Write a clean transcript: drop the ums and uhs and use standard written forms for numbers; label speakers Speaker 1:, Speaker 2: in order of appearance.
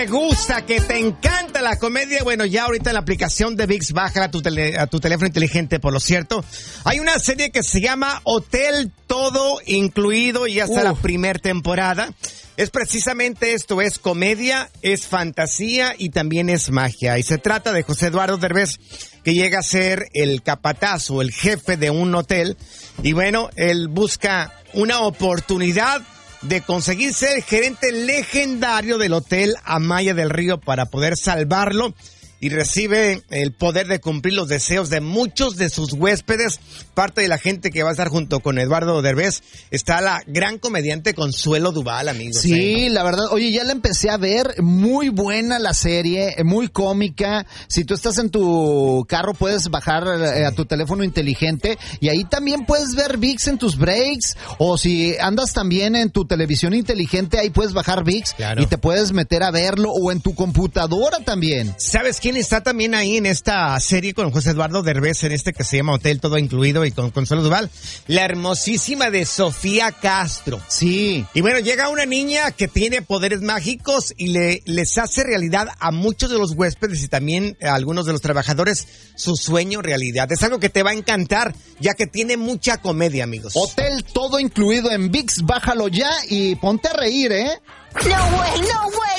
Speaker 1: Me gusta, que te encanta la comedia. Bueno, ya ahorita en la aplicación de ViX, bájala a tu teléfono inteligente, por lo cierto. Hay una serie que se llama Hotel Todo Incluido y ya está la primera temporada. Es precisamente esto, es comedia, es fantasía y también es magia. Y se trata de José Eduardo Derbez, que llega a ser el capataz o el jefe de un hotel. Y bueno, él busca una oportunidad de conseguir ser el gerente legendario del Hotel Amaya del Río para poder salvarlo, y recibe el poder de cumplir los deseos de muchos de sus huéspedes. Parte de la gente que va a estar junto con Eduardo Derbez está la gran comediante Consuelo Duval, amigos.
Speaker 2: Sí, la verdad, oye, ya la empecé a ver, muy buena la serie, muy cómica. Si tú estás en tu carro, puedes bajar a tu teléfono inteligente y ahí también puedes ver ViX en tus breaks, o si andas también en tu televisión inteligente, ahí puedes bajar ViX, claro, y te puedes meter a verlo, o en tu computadora también.
Speaker 1: ¿Sabes quién está también ahí en esta serie con José Eduardo Derbez, en este que se llama Hotel Todo Incluido y con Consuelo Duval? La hermosísima de Sofía Castro.
Speaker 2: Sí.
Speaker 1: Y bueno, llega una niña que tiene poderes mágicos y les hace realidad a muchos de los huéspedes y también a algunos de los trabajadores su sueño realidad. Es algo que te va a encantar, ya que tiene mucha comedia, amigos.
Speaker 2: Hotel Todo Incluido en ViX, bájalo ya y ponte a reír, ¿eh?
Speaker 3: No way, no way.